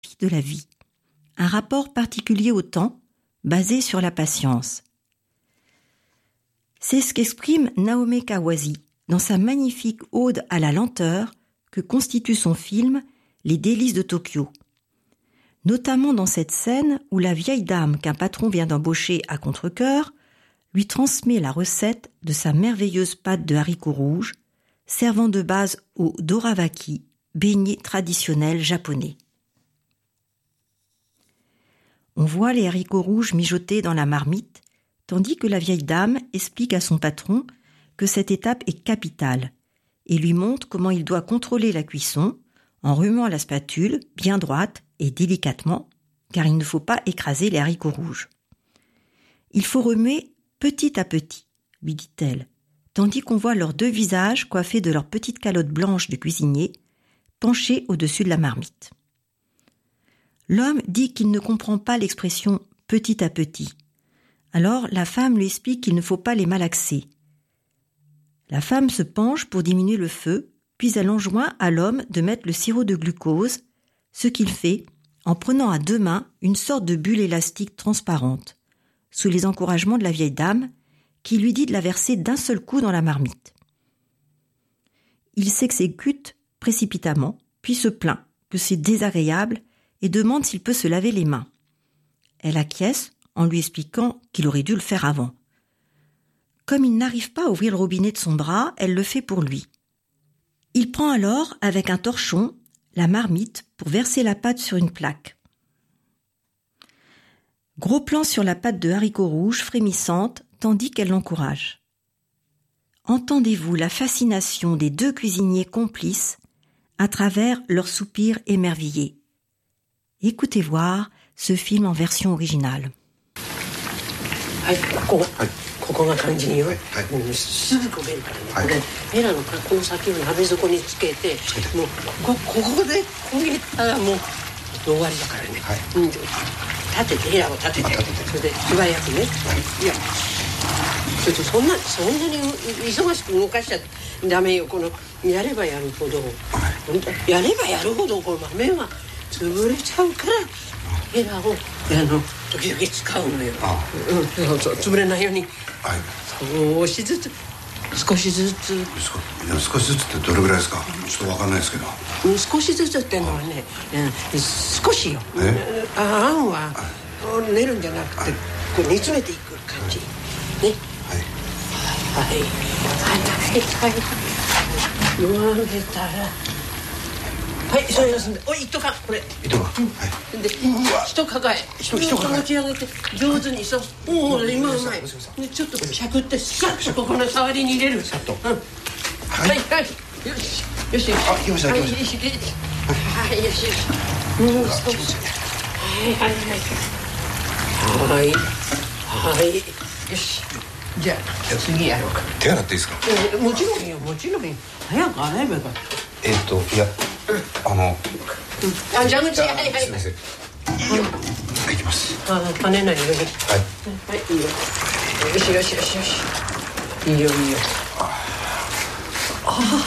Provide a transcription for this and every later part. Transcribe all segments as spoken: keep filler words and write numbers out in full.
de la vie, un rapport particulier au temps, basé sur la patience. C'est ce qu'exprime Naomi Kawase dans sa magnifique ode à la lenteur que constitue son film Les délices de Tokyo. Notamment dans cette scène où la vieille dame qu'un patron vient d'embaucher à contre-cœur lui transmet la recette de sa merveilleuse pâte de haricots rouges, servant de base au doravaki, beignet traditionnel japonais. On voit les haricots rouges mijotés dans la marmite, tandis que la vieille dame explique à son patron que cette étape est capitale et lui montre comment il doit contrôler la cuisson en remuant la spatule bien droite et délicatement, car il ne faut pas écraser les haricots rouges. Il faut remuer petit à petit, lui dit-elle, tandis qu'on voit leurs deux visages coiffés de leurs petites calottes blanches de cuisinier, penchés au-dessus de la marmite. L'homme dit qu'il ne comprend pas l'expression « petit à petit ». Alors la femme lui explique qu'il ne faut pas les malaxer. La femme se penche pour diminuer le feu, puis elle enjoint à l'homme de mettre le sirop de glucose, ce qu'il fait en prenant à deux mains une sorte de bulle élastique transparente, sous les encouragements de la vieille dame, qui lui dit de la verser d'un seul coup dans la marmite. Il s'exécute précipitamment, puis se plaint que c'est désagréable et demande s'il peut se laver les mains. Elle acquiesce en lui expliquant qu'il aurait dû le faire avant. Comme il n'arrive pas à ouvrir le robinet de son bras, elle le fait pour lui. Il prend alors, avec un torchon, la marmite pour verser la pâte sur une plaque. Gros plan sur la pâte de haricots rouges frémissante, tandis qu'elle l'encourage. Entendez-vous la fascination des deux cuisiniers complices à travers leurs soupirs émerveillés. Écoutez voir ce film en version originale. はい、ここ、はい、ここが肝心よ。はいはい、もうすぐ焦げるからね。はい、ヘラのこの先を鍋底につけて、つけてもう こ, ここで焦げたらもう終わりだからね。はい、うん、立ててヘラを立てて、立ててそれで素早くね。はい、いや、ちょっとそんなそんなに忙しく動かしちゃダメよ。このやればやるほど、はい、やればやるほどこの豆は潰れちゃうから。ヘラをあの時々使うのよ。ああ、うん、そう潰れないように。はい。少しずつ、少しずつ。いや少しずつってどれぐらいですか。ちょっとわかんないですけど。 うん、少しずつってのはね、うん、少しよ。え？あ、あんは練るんじゃなくて、こう煮詰めていく感じ。ね。はい。はいはいはいはい。弱めたら。はい、それですんで、おい、一斗缶、これ。 一斗缶。はい。 で、一抱え、一一抱え。持ち上げて、上手にそう。おお、今うまい。で、ちょっとしゃくって、さっとここの触りに入れる。さっと。うん。はいはい。よし、よし。 あ、来ました、来ました。 はい、よしよし。もう少し。はいはいはい。はい。はい。よし。じゃあ、次やろうか。 手洗っていいですか。 もちろんよ、もちろんよ。早く洗えばよかった。 えっと、いや、あの、 あ、蛇口、はいはいはい。 すみません。はい、行きます。 あ、跳ねないように。はい。はい、いいよ。よしよしよしよし。いいよいいよ。あ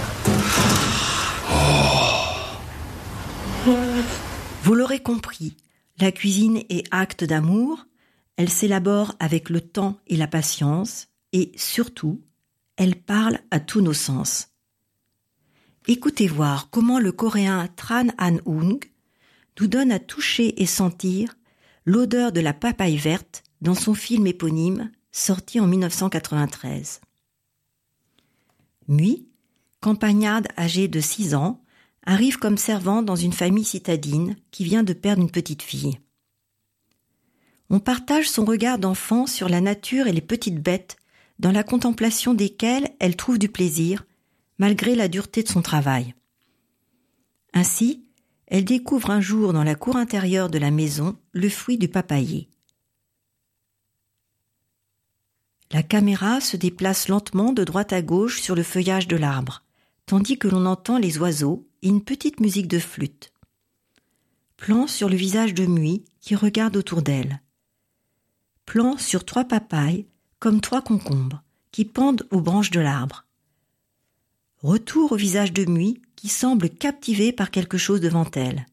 あ。Vous l'aurez compris, la cuisine est acte d'amour, elle s'élabore avec le temps et la patience, et surtout, elle parle à tous nos sens. Écoutez voir comment le coréen Tran Han-Ung nous donne à toucher et sentir l'odeur de la papaye verte dans son film éponyme sorti en dix-neuf cent quatre-vingt-treize. Mui, campagnarde âgée de six ans, arrive comme servante dans une famille citadine qui vient de perdre une petite fille. On partage son regard d'enfant sur la nature et les petites bêtes dans la contemplation desquelles elle trouve du plaisir malgré la dureté de son travail. Ainsi, elle découvre un jour dans la cour intérieure de la maison le fruit du papayer. La caméra se déplace lentement de droite à gauche sur le feuillage de l'arbre, tandis que l'on entend les oiseaux et une petite musique de flûte. Plan sur le visage de Mui qui regarde autour d'elle. Plan sur trois papayes comme trois concombres qui pendent aux branches de l'arbre. Retour au visage de Mui qui semble captivé par quelque chose devant elle.